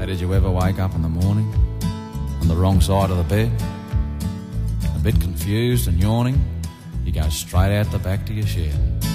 did you ever wake up in the morning on the wrong side of the bed? A bit confused and yawning, you go straight out the back to your shed.